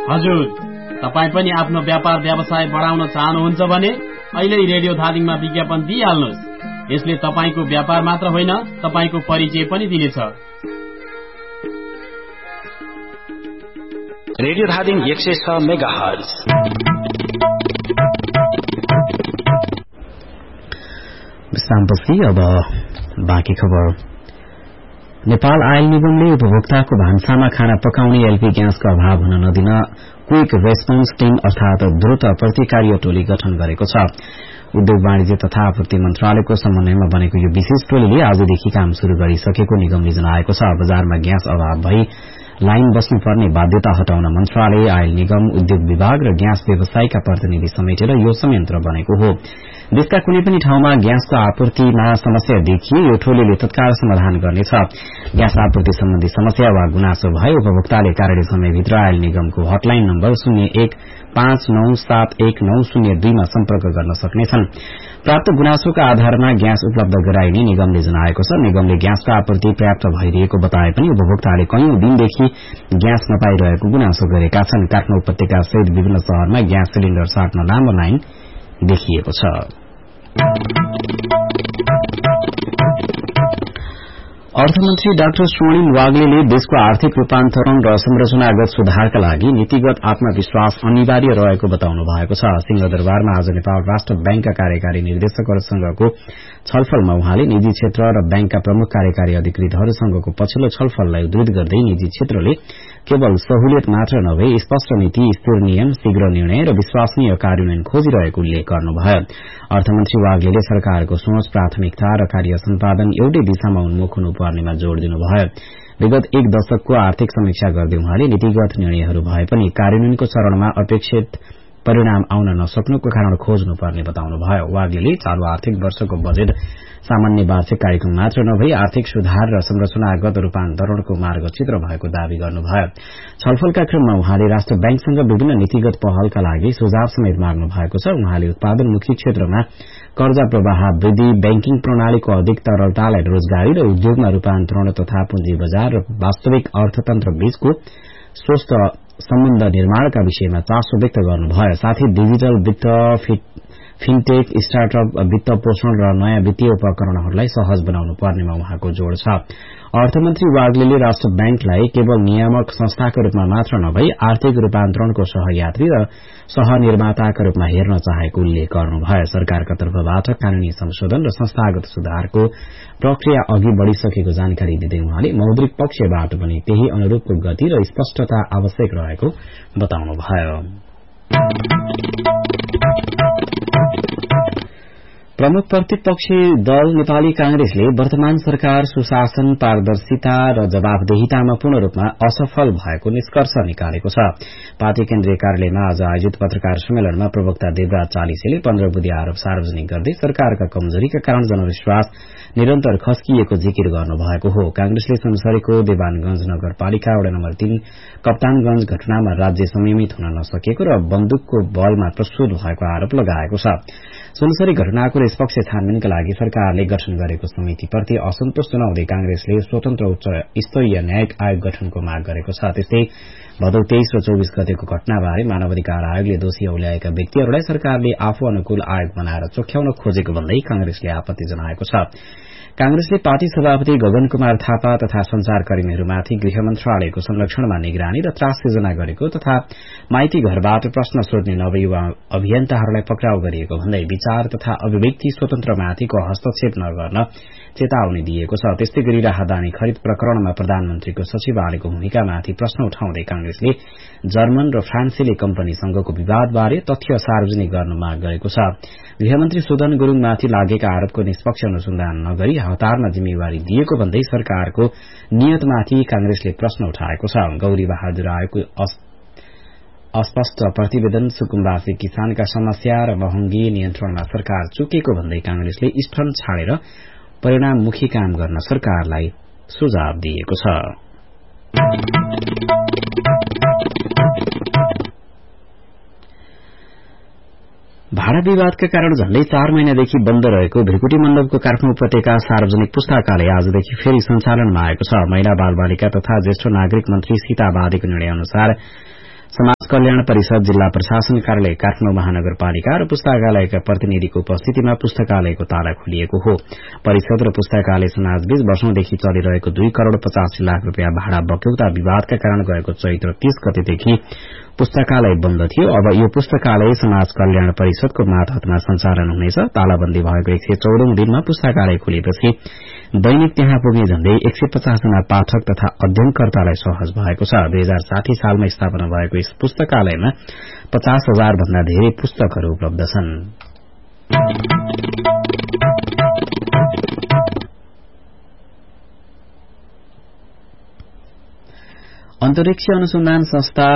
हजुर, तपाईँ पनि आफ्नो व्यापार व्यवसाय बढाउन चाहनुहुन्छ भने अहिले रेडियो धादिङमा विज्ञापन दिइहाल्नुहोस्। यसले तपाईँको व्यापार मात्र होइन, तपाईँको परिचय पनि दिनेछ। Radio Dhading 106 megahertz. विश्रामपछि अब बाँकी खबर। नेपाल आयल निगमले उपभोक्ताको भान्सामा खाना पकाउने एलपी ग्यासको अभाव हुन नदिन क्विक रेस्पोन्स टीम अर्थात द्रुत प्रतिकार्य टोली गठन गरेको छ। उद्योग वाणिज्य तथा आपूर्ति मन्त्रालयको समन्वयमा बनेको यो विशेष टोलीले आजदेखि काम शुरू गरिसकेको निगमले जनाएको छ। बजारमा ग्यास अभाव भई लाइन बस्नुपर्ने बाध्यता हटाउन मन्त्रालय, आयल निगम, उद्योग विभाग र ग्यास व्यवसायका प्रतिनिधि समेटेर यो संयन्त्र बनेको हो। देशका कुनै पनि ठाउँमा ग्यासको आपूर्तिमा समस्या देखिए यो टोलीले तत्काल समाधान गर्नेछ। ग्यास आपूर्ति सम्बन्धी समस्या वा गुनासो भए उपभोक्ताले कार्य समयभित्र आयल निगमको हटलाइन नम्बर 0159719002 मा सम्पर्क गर्न सक्नेछन्। प्राप्त गुनासोका आधारमा ग्यास उपलब्ध गराइने निगमले जनाएको छ। निगमले ग्यासको आपूर्ति पर्याप्त भइरहेको बताए पनि उपभोक्ताले कैयौं दिनदेखि ग्यास नपाइरहेको गुनासो गरेका छन्। काठमाडौँ उपत्यका सहित विभिन्न शहरमा ग्यास सिलिण्डर साट्न लामो लाइन देखिएको छ। अर्थमन्त्री डाक्टर स्वर्णिम वाग्लेले देशको आर्थिक रूपान्तरण र संरचनागत सुधारका लागि नीतिगत आत्मविश्वास अनिवार्य रहेको बताउनु भएको छ। सिंहदरबारमा आज नेपाल राष्ट्र बैंकका कार्यकारी निर्देशकहरूसँगको छलफलमा उहाँले निजी क्षेत्र र बैंकका प्रमुख कार्यकारी अधिकृतहरूसँगको पछिल्लो छलफललाई उद्धृत गर्दै निजी क्षेत्रले केवल सहुलियत मात्र नभई स्पष्ट नीति, स्थिर नियम, शीघ्र निर्णय र विश्वसनीय कार्यान्वयन खोजिरहेको उल्लेख गर्नुभयो। अर्थमन्त्री वाग्लेले सरकारको सोच, प्राथमिकता र कार्य सम्पादन एउटै दिशामा उन्मुख हुनुपर्नेमा जोड़ दिनुभयो। विगत एक दशकको आर्थिक समीक्षा गर्दै उहाँले नीतिगत निर्णयहरू भए पनि कार्यान्वयनको चरणमा अपेक्षित परिणाम आउन नसक्नुको कारण खोज्नुपर्ने बताउनुभयो। वाग्लेले चालू आर्थिक वर्षको बजेट सामान्य वार्षिक कार्यक्रम मात्र नभई आर्थिक सुधार र संरचनागत रूपान्तरणको मार्गचित्र भएको दावी गर्नुभयो। छलफलका क्रममा उहाँले राष्ट्र बैंकसँग विभिन्न नीतिगत पहलका लागि सुझाव समेत माग्नु भएको छ। उहाँले उत्पादनमुखी क्षेत्रमा कर्जा प्रवाह वृद्धि, बैंकिङ प्रणालीको अधिक तरलतालाई रोजगारी र उद्योगमा रूपान्तरण तथा पुँजी बजार र वास्तविक अर्थतन्त्र बीचको स्वस्थ सम्बन्ध निर्माणका विषयमा चासो व्यक्त गर्नुभयो। साथै डिजिटल वित्त, फिनटेक, स्टार्टअप वित्त पोषण र नयाँ वित्तीय उपकरणहरूलाई सहज बनाउनु पर्नेमा उहाँको जोड़ छ। अर्थमन्त्री वाग्लेले राष्ट्र बैंकलाई केवल नियामक संस्थाको रूपमा मात्र नभई आर्थिक रूपान्तरणको सहयात्री र सहनिर्माताका रूपमा हेर्न चाहेको उल्लेख गर्नुभयो। सरकारका तर्फबाट कानूनी संशोधन र संस्थागत सुधारको प्रक्रिया अघि बढ़िसकेको जानकारी दिँदै उहाँले मौद्रिक पक्षबाट पनि त्यही अनुरूपको गति र स्पष्टता आवश्यक रहेको बताउनुभयो। प्रमुख प्रतिपक्षी दल नेपाली कांग्रेसले वर्तमान सरकार सुशासन, पारदर्शिता र जवाबदेहितामा पूर्ण रूपमा असफल भएको निष्कर्ष निकालेको छ। पार्टी केन्द्रीय कार्यालयमा आज आयोजित पत्रकार सम्मेलनमा प्रवक्ता देवराज चालिसेले 15 बुँदे आरोप सार्वजनिक गर्दै सरकारका कमजोरीका कारण जनविश्वास निरन्तर खस्किएको जिकिर गर्नुभएको हो। कांग्रेसले सुनसरीको देवानगंज नगरपालिका वडा नम्बर 3 कप्तानगंज घटनामा राज्य संयमित हुन नसकेको र बन्दुकको बलमा प्रस्तुत भएको आरोप लगाएको छ। सुनसरी घटनाको निष्पक्ष छानबिनका लागि सरकारले गठन गरेको समितिप्रति असन्तोष जनाउँदै कांग्रेसले स्वतन्त्र उच्च स्तरीय न्यायिक आयोग गठनको माग गरेको छ। त्यस्तै भदौ 23 र 24 गतेको घटनाबारे मानवाधिकार आयोगले दोषी औल्याएका व्यक्तिहरूलाई सरकारले आफू अनुकूल आयोग बनाएर चोख्याउन खोजेको भन्दै कांग्रेसले आपत्ति जनाएको छ। कांग्रेसले पार्टी सभापति गगन कुमार थापा तथा संचारकर्मीहरूमाथि गृह मन्त्रालयको संरक्षणमा निगरानी र त्रास सिर्जना गरेको तथा माइती घरबाट प्रश्न सोध्ने नवयुवा अभियन्ताहरूलाई पक्राउ गरिएको भन्दै विचार तथा अभिव्यक्ति स्वतन्त्रमाथिको हस्तक्षेप नगर्न चेतावनी दिएको छ। त्यस्तै गरी राहदानी खरिद प्रकरणमा प्रधानमन्त्रीको सचिवालयको भूमिकामाथि प्रश्न उठाउँदै कांग्रेसले जर्मन र फ्रान्सेली कम्पनीसँगको विवादबारे तथ्य सार्वजनिक गर्न माग गरेको छ। गृहमन्त्री सुदन गुरूङमाथि लागेका आरोपको निष्पक्ष अनुसन्धान नगरी हतार्न जिम्मेवारी दिएको भन्दै सरकारको नियतमाथि कांग्रेसले प्रश्न उठाएको छ। गौरी बहादुर आयोगको अस्पष्ट प्रतिवेदन, सुकुम्बासी किसानका समस्या र महँगी नियन्त्रणमा सरकार चुकेको भन्दै कांग्रेसले स्टन छाडेर परिणाममुखी काम गर्न सरकारलाई सुझाव दिएको छ। भाडा विवादका कारण झण्डै 4 महिनादेखि बन्द रहेको भृकुटी मण्डपको काठमाडौँ उपत्यका सार्वजनिक पुस्तकालय आजदेखि फेरि सञ्चालनमा आएको छ। महिला बालबालिका तथा ज्येष्ठ नागरिक मन्त्री सीता बादेको निर्णय अनुसार समाज कल्याण परिषद जिल्ला प्रशासन कार्यालय काठमाडौँ महानगरपालिका र पुस्तकालयका प्रतिनिधिको उपस्थितिमा पुस्तकालयको ताला खोलिएको हो। परिषद र पुस्तकालय समाजबीच वर्षौंदेखि चलिरहेको 2 करोड़ 85 लाख रूपियाँ भाडा बक्यौता विवादका कारण गएको चैत्र 30 गतेदेखि पुस्तकालय बन्द थियो। अब यो पुस्तकालय समाज कल्याण परिषदको मातहतमा सञ्चालन हुनेछ। तालाबन्दी भएको 114औं दिनमा पुस्तकालय खोलिएपछि दैनिक त्यहाँ पुग्ने झण्डै 150 जना पाठक तथा अध्ययनकर्तालाई सहज भएको छ। 2060 सालमा स्थापना भएको यस पुस्तकालयमा 50,000 भन्दा धेरै पुस्तकहरू उपलब्ध छन्। अन्तरिक्ष अनुसन्धान संस्था